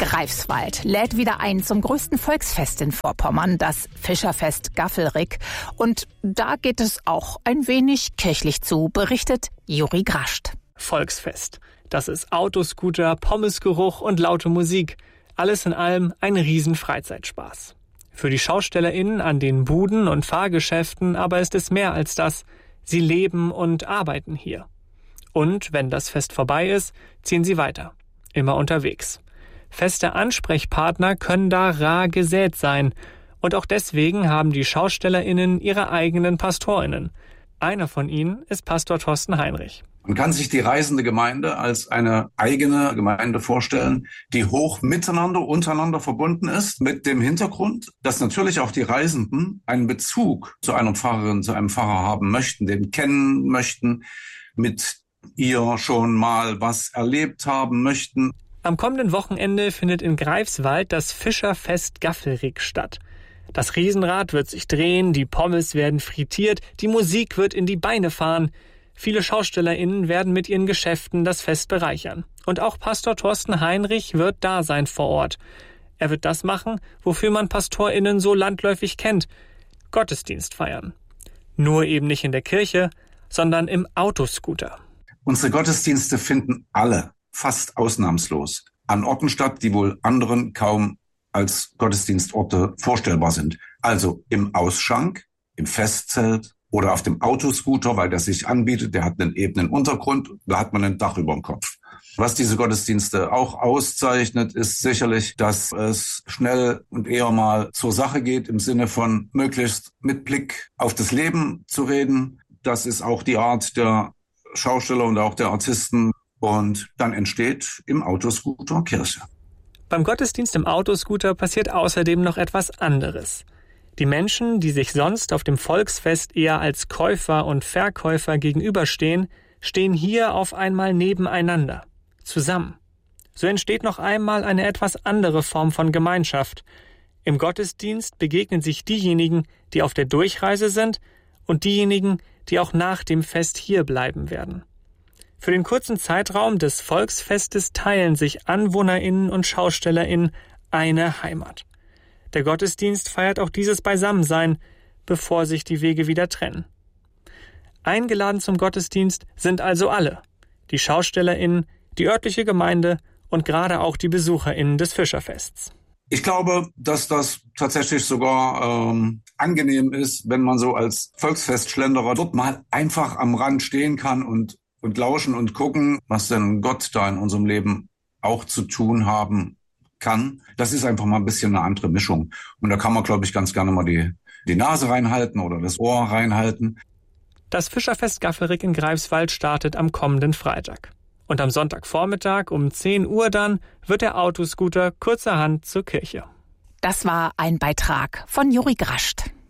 Greifswald lädt wieder ein zum größten Volksfest in Vorpommern, das Fischerfest Gaffelrick. Und da geht es auch ein wenig kirchlich zu, berichtet Juri Grascht. Volksfest. Das ist Autoscooter, Pommesgeruch und laute Musik. Alles in allem ein Riesen-Freizeitspaß. Für die SchaustellerInnen an den Buden und Fahrgeschäften aber ist es mehr als das. Sie leben und arbeiten hier. Und wenn das Fest vorbei ist, ziehen sie weiter. Immer unterwegs. Feste Ansprechpartner können da rar gesät sein. Und auch deswegen haben die SchaustellerInnen ihre eigenen PastorInnen. Einer von ihnen ist Pastor Thorsten Heinrich. Man kann sich die reisende Gemeinde als eine eigene Gemeinde vorstellen, die hoch untereinander verbunden ist, mit dem Hintergrund, dass natürlich auch die Reisenden einen Bezug zu einer Pfarrerin, zu einem Pfarrer haben möchten, den kennen möchten, mit ihr schon mal was erlebt haben möchten. Am kommenden Wochenende findet in Greifswald das Fischerfest Gaffelrick statt. Das Riesenrad wird sich drehen, die Pommes werden frittiert, die Musik wird in die Beine fahren. Viele SchaustellerInnen werden mit ihren Geschäften das Fest bereichern. Und auch Pastor Thorsten Heinrich wird da sein vor Ort. Er wird das machen, wofür man PastorInnen so landläufig kennt: Gottesdienst feiern. Nur eben nicht in der Kirche, sondern im Autoscooter. Unsere Gottesdienste finden alle, fast ausnahmslos, an Orten statt, die wohl anderen kaum als Gottesdienstorte vorstellbar sind. Also im Ausschank, im Festzelt oder auf dem Autoscooter, weil der sich anbietet, der hat einen ebenen Untergrund, da hat man ein Dach über dem Kopf. Was diese Gottesdienste auch auszeichnet, ist sicherlich, dass es schnell und eher mal zur Sache geht, im Sinne von möglichst mit Blick auf das Leben zu reden. Das ist auch die Art der Schausteller und auch der Artisten. Und dann entsteht im Autoscooter Kirche. Beim Gottesdienst im Autoscooter passiert außerdem noch etwas anderes. Die Menschen, die sich sonst auf dem Volksfest eher als Käufer und Verkäufer gegenüberstehen, stehen hier auf einmal nebeneinander, zusammen. So entsteht noch einmal eine etwas andere Form von Gemeinschaft. Im Gottesdienst begegnen sich diejenigen, die auf der Durchreise sind, und diejenigen, die auch nach dem Fest hier bleiben werden. Für den kurzen Zeitraum des Volksfestes teilen sich AnwohnerInnen und SchaustellerInnen eine Heimat. Der Gottesdienst feiert auch dieses Beisammensein, bevor sich die Wege wieder trennen. Eingeladen zum Gottesdienst sind also alle: die SchaustellerInnen, die örtliche Gemeinde und gerade auch die BesucherInnen des Fischerfests. Ich glaube, dass das tatsächlich sogar angenehm ist, wenn man so als Volksfestschlenderer dort mal einfach am Rand stehen kann und lauschen und gucken, was denn Gott da in unserem Leben auch zu tun haben kann. Das ist einfach mal ein bisschen eine andere Mischung. Und da kann man, glaube ich, ganz gerne mal die Nase reinhalten oder das Ohr reinhalten. Das Fischerfest Gaffelrick in Greifswald startet am kommenden Freitag. Und am Sonntagvormittag um 10 Uhr dann wird der Autoscooter kurzerhand zur Kirche. Das war ein Beitrag von Juri Grascht.